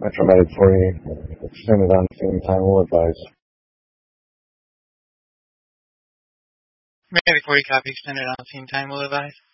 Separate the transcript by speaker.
Speaker 1: Metromed 40, extended on scene time will advise.
Speaker 2: Medic 40 copy, extended on scene time will advise.